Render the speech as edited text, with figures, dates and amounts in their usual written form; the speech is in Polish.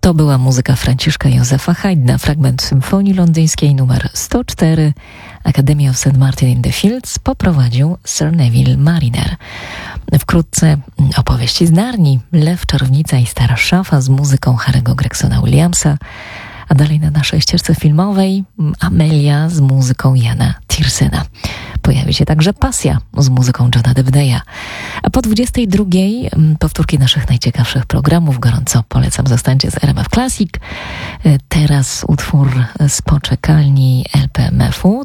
To była muzyka Franciszka Józefa Haydna, fragment symfonii londyńskiej nr 104. Academy of St. Martin in the Fields poprowadził Sir Neville Mariner. Wkrótce opowieści z Narni, Lew, Czarownica i Stara Szafa z muzyką Harry'ego Gregsona Williamsa, a dalej na naszej ścieżce filmowej Amelia z muzyką Jana Tiersena. Pojawi się także Pasja z muzyką Johna Debneya. A po 22 powtórki naszych najciekawszych programów. Gorąco polecam, zostańcie z RMF Classic. Teraz utwór z poczekalni LPMF-u.